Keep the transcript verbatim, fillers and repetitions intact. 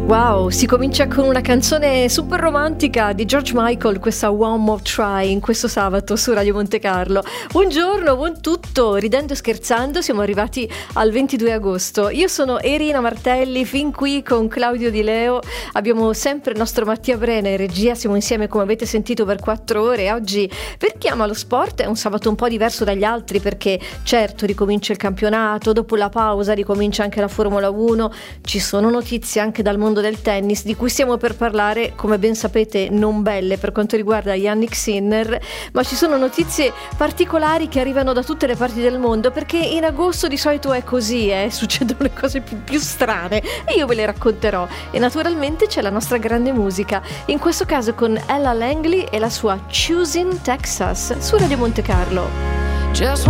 Wow, si comincia con una canzone super romantica di George Michael, questa One More Try, in questo sabato su Radio Monte Carlo. Buongiorno, buon tutto, ridendo e scherzando siamo arrivati al ventidue agosto. Io sono Irina Martelli, fin qui con Claudio Di Leo, abbiamo sempre il nostro Mattia Brena in regia, siamo insieme come avete sentito per quattro ore. Oggi per chi ama lo sport è un sabato un po' diverso dagli altri, perché certo ricomincia il campionato, dopo la pausa ricomincia anche la Formula uno, ci sono notizie anche dal mondo del tennis di cui stiamo per parlare, come ben sapete non belle per quanto riguarda Jannik Sinner, ma ci sono notizie particolari che arrivano da tutte le parti del mondo, perché in agosto di solito è così, eh? Succedono le cose più, più strane e io ve le racconterò, e naturalmente c'è la nostra grande musica, in questo caso con Ella Langley e la sua Choosing Texas su Radio Monte Carlo. Just